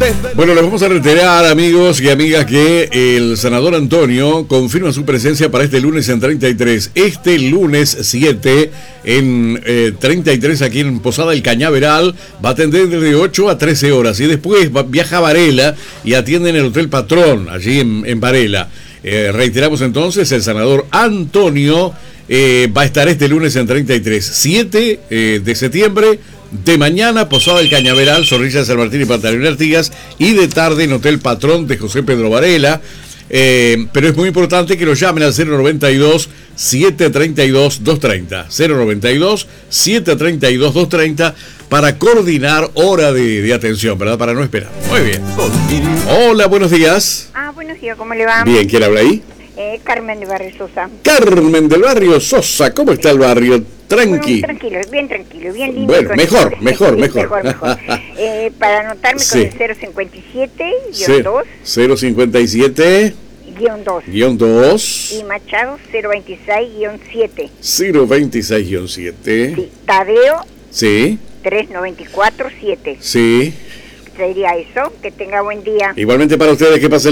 Bueno, les vamos a reiterar, amigos y amigas, que el senador Antonio confirma su presencia para este lunes en 33. Este lunes 7 en 33 aquí en Posada del Cañaveral. Va a atender de 8 a 13 horas. Y después viaja a Varela y atiende en el Hotel Patrón, allí en Varela. Reiteramos entonces, el senador Antonio va a estar este lunes en 33. 7 de septiembre. De mañana, Posada del Cañaveral, Zorrilla de San Martín y Pantaleón Artigas, y de tarde en Hotel Patrón de José Pedro Varela. Pero es muy importante que lo llamen al 092-732-230. 092-732-230 para coordinar hora de atención, ¿verdad? Para no esperar. Muy bien. Hola, buenos días. Buenos días, ¿cómo le va? Bien, ¿quién habla ahí? Carmen de Barrio Sosa. Carmen del Barrio Sosa, ¿cómo está el barrio? Tranqui. Bueno, tranquilo, bien lindo. Bueno, mejor. Para anotarme Sí. con el 057-2. 057 -2 y Machado 026-7. 026-7. Sí, Tadeo Sí. 394-7. Sí. Sería eso, que tenga buen día. Igualmente para ustedes, que pasen